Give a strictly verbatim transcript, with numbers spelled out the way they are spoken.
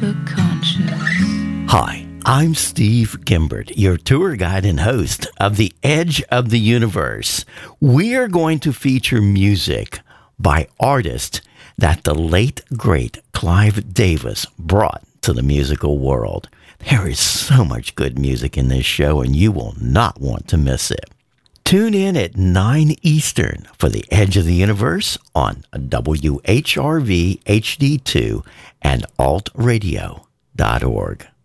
the conscious. Hi, I'm Steve Gimbert, your tour guide and host of The Edge of the Universe. We are going to feature music by artists that the late, great Clive Davis brought to the musical world. There is so much good music in this show, and you will not want to miss it. Tune in at nine Eastern for The Edge of the Universe on W H R V H D two and alt radio dot org.